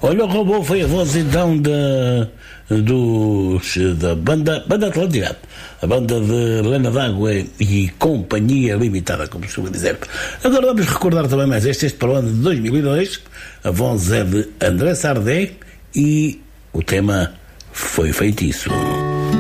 Olha, o robô foi a voz então da banda Atlântica, a banda de Helena D'Água e Companhia Limitada, como se costuma dizer. Agora vamos recordar também mais este para o ano de 2002. A voz é de André Sardé e o tema foi Feitiço.